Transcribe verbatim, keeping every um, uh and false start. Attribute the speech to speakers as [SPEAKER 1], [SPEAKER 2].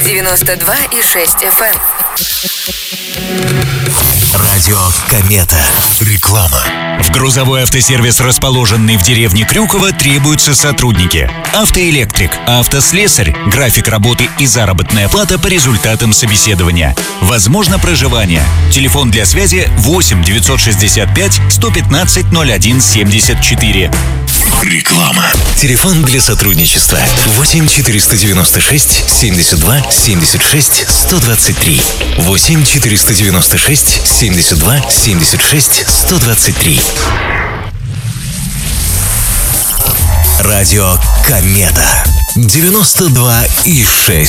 [SPEAKER 1] девяносто два и шесть эф эм.
[SPEAKER 2] Радио Комета. Реклама.
[SPEAKER 3] В грузовой автосервис, расположенный в деревне Крюково, требуются сотрудники. Автоэлектрик, автослесарь, график работы и заработная плата по результатам собеседования. Возможно проживание. Телефон для связи восемь девятьсот шестьдесят пять сто пятнадцать ноль один семьдесят четыре.
[SPEAKER 2] Реклама. Телефон для сотрудничества восемь четыреста девяносто шесть семьдесят два семьдесят шесть сто двадцать три. восемь четыреста девяносто шесть семьдесят два семьдесят шесть сто двадцать три. Радио Комета. девяносто два и шесть.